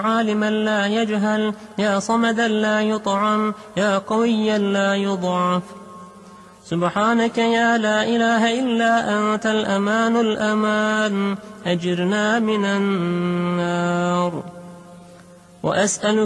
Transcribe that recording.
عالما لا يجهل، يا صمدا لا يطعم، يا قويا لا يضعف. سبحانك يا لا إله إلا أنت الأمان الأمان، أجرنا من النار. وأسألك